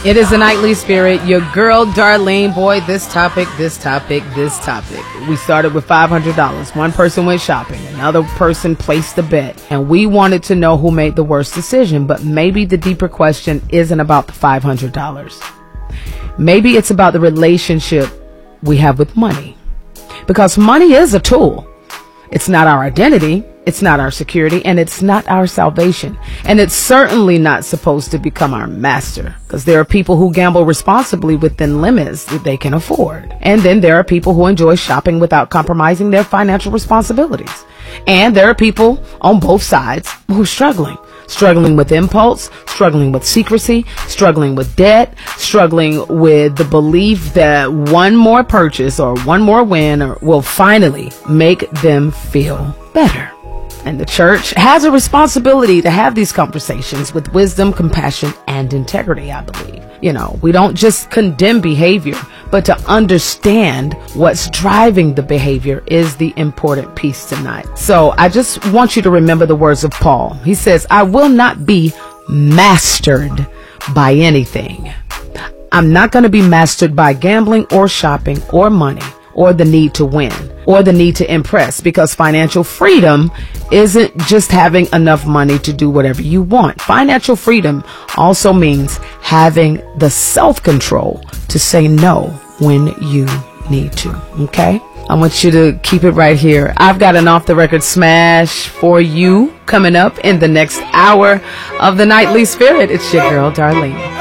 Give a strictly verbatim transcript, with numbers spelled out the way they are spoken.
It is a Nightly Spirit. Your girl, Darlene. Boy, this topic, this topic, this topic. We started with five hundred dollars. One person went shopping. Another person placed a bet. And we wanted to know who made the worst decision. But maybe the deeper question isn't about the five hundred dollars. Maybe it's about the relationship we have with money. Because money is a tool. It's not our identity. It's not our security, and it's not our salvation. And it's certainly not supposed to become our master, because there are people who gamble responsibly within limits that they can afford. And then there are people who enjoy shopping without compromising their financial responsibilities. And there are people on both sides who are struggling. Struggling with impulse, struggling with secrecy, struggling with debt, struggling with the belief that one more purchase or one more win or will finally make them feel better. And the church has a responsibility to have these conversations with wisdom, compassion, and integrity, I believe. You know, we don't just condemn behavior, but to understand what's driving the behavior is the important piece tonight. So I just want you to remember the words of Paul. He says, I will not be mastered by anything. I'm not going to be mastered by gambling or shopping or money or the need to win or the need to impress, because financial freedom isn't just having enough money to do whatever you want. Financial freedom also means having the self-control to say no when you need to. Okay? I want you to keep it right here. I've got an off-the-record smash for you coming up in the next hour of the Nightly Spirit. It's your girl, Darlene.